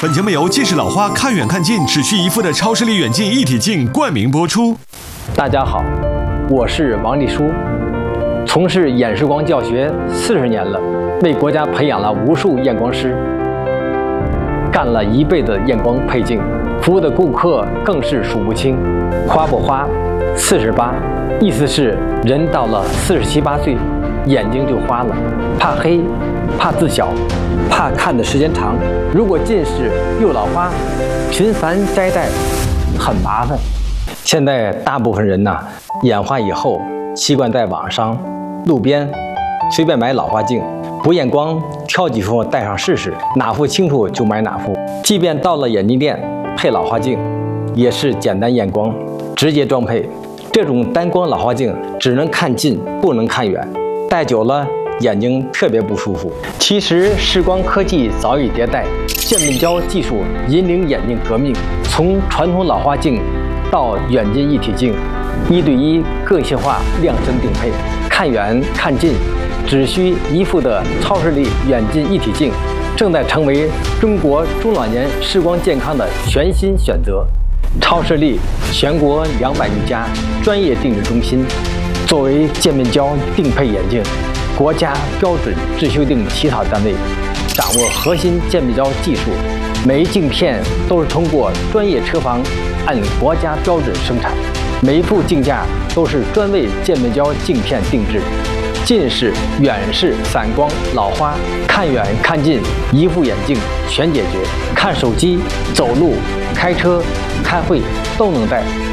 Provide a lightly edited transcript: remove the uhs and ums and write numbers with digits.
本节目由近视老花看远看近只需一副的超视力远近一体镜冠名播出。 大家好，我是王立书，从事眼视光教学40年了，为国家培养了无数验光师，干了一辈子验光配镜，服务的顾客更是数不清。花不花，48，意思是人到了47、8岁，眼睛就花了，怕黑，怕字小，怕看的时间长。如果近视又老花，频繁摘戴很麻烦。现在大部分人眼花以后习惯在网上、路边随便买老花镜，不验光挑几副戴上试试，哪副清楚就买哪副。即便到了眼镜店配老花镜，也是简单验光，直接装配。这种单光老花镜只能看近，不能看远，戴久了眼睛特别不舒服。其实视光科技早已迭代，渐变焦技术引领眼镜革命，从传统老花镜到远近一体镜，1对1个性化量身定配，看远看近只需一副的超视力远近一体镜，正在成为中国中老年视光健康的全新选择。超视力全国200余家专业定制中心，作为渐变焦定配眼镜国家标准制修订起草单位，掌握核心渐变焦技术，每一镜片都是通过专业车房按国家标准生产，每一副镜架都是专为渐变焦镜片定制。近视、远视、散光、老花，看远看近一副眼镜全解决。看手机、走路、开车、开会都能戴，